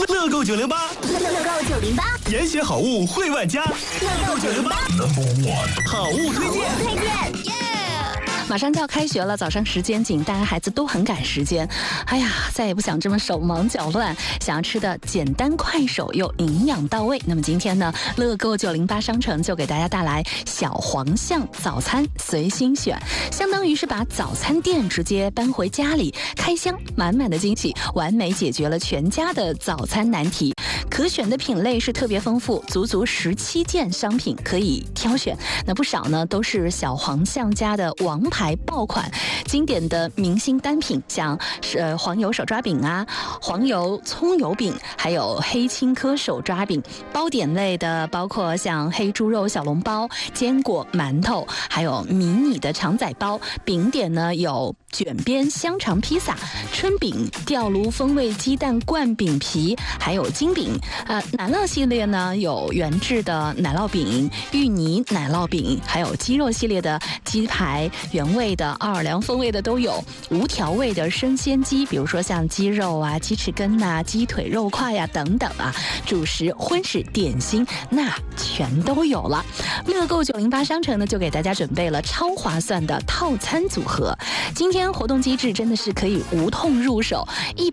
乐购908， 乐购908， 严选好物惠万家。乐购908 ，No.1 好物推荐。 马上就要开学了，早上时间紧，大家孩子都很赶时间。哎呀，再也不想这么手忙脚乱，想要吃的简单快手又营养到位。那么今天呢，乐购908商城就给大家带来小黄象早餐随心选，相当于是把早餐店直接搬回家里，开箱满满的惊喜，完美解决了全家的早餐难题。可选的品类是特别丰富，足足17件商品可以挑选。那不少呢都是小黄象家的王牌爆款，经典的明星单品，像是黄油手抓饼啊、黄油葱油饼，还有黑青稞手抓饼。包点类的包括像黑猪肉小笼包、坚果馒头，还有迷你的肠仔包。饼点呢有卷边香肠披萨、春饼、吊炉风味鸡蛋灌饼皮，还有金饼。奶酪系列呢有原制的奶酪饼、芋泥奶酪饼，还有鸡肉系列的鸡排，原味的、奥尔良风味的都有，无调味的生鲜鸡，比如说像鸡肉啊、鸡翅根啊、鸡腿肉块呀、等等啊，主食、荤食、点心那全都有了。乐购908商城呢就给大家准备了超划算的套餐组合，今天活动机制真的是可以无痛入手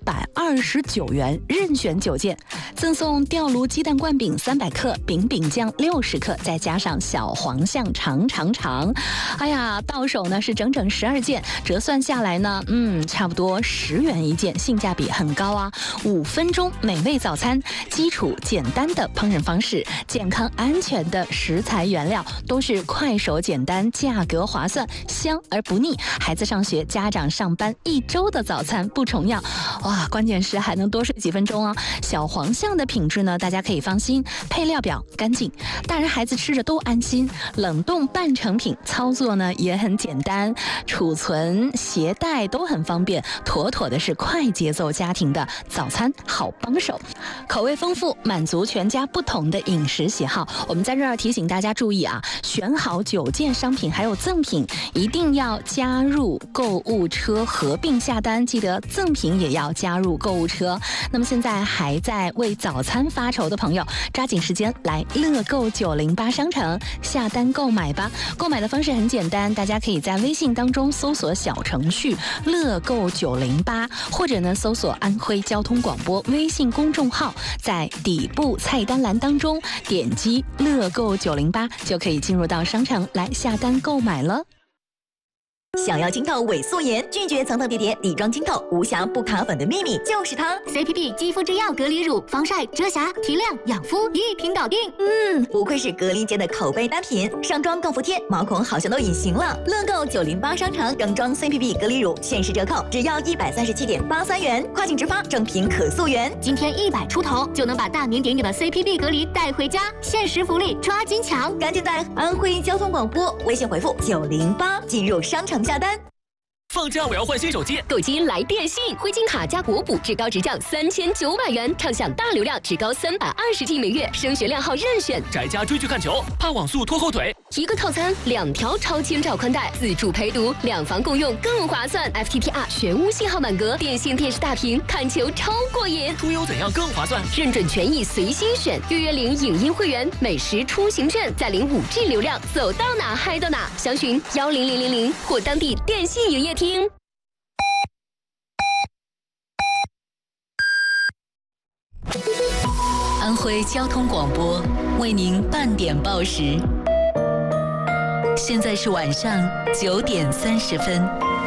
，129元任选9件，赠送吊炉鸡蛋灌饼300克、饼酱60克，再加上小黄象长。哎呀，到手呢是整整12件，折算下来呢，差不多10元一件，性价比很高啊！5分钟美味早餐，基础简单的烹饪方式，健康安全的食材原料，都是快手简单，价格划算，香而不腻。孩子上学，家长上班，1周的早餐不重样。哇，关键是还能多睡几分钟啊！小黄象的品质呢，大家可以放心，配料表干净，大人孩子吃着都安心。冷冻半成品，操作呢也很简单，储存携带都很方便，妥妥的是快节奏家庭的早餐好帮手。口味丰富，满足全家不同的饮食喜好。我们在这儿提醒大家注意啊，选好9件商品还有赠品，一定要加入购物车合并下单，记得赠品也要加入购物车。那么现在还在为早餐发愁的朋友，抓紧时间来乐购908商城下单购买吧。购买的方式很简单，大家可以在微信当中搜索小程序乐购908，或者呢搜索安徽交通广播微信公众号，在底部菜单栏当中点击乐购908，就可以进入到商城来下单购买了。 想要清透伪素颜，拒绝层层叠叠，底妆清透，无瑕不卡粉的秘密就是它 CPB 肌肤之钥隔离乳，防晒、遮瑕、提亮、养肤一瓶搞定。 不愧是隔离间的口碑单品，上妆更服帖，毛孔好像都隐形了。乐购908商城整装 CPB 隔离乳限时折扣，只要137.83元，跨境直发，正品可溯源。 今天100出头就能把大名鼎鼎的 CPB 隔离带回家，限时福利抓紧抢！ 赶紧在安徽交通广播微信回复908进入商城下单。 放假我要换新手机， 购机来电信，灰金卡加国补至高直降3900元，畅享大流量至高320G 每月，升学靓号任选。 宅家追剧看球，怕网速拖后腿。 一个套餐2条超千兆宽带，自助陪读，2房共用更划算。FTTR 全屋信号满格，电信电视大屏，看球超过瘾。 出游怎样更划算？ 认准权益随心选，月领影音会员，美食出行券，再领5G 流量，走到哪嗨到哪。详询10000或当地电信营业厅。 安徽交通广播为您半点报时，现在是晚上9点30分。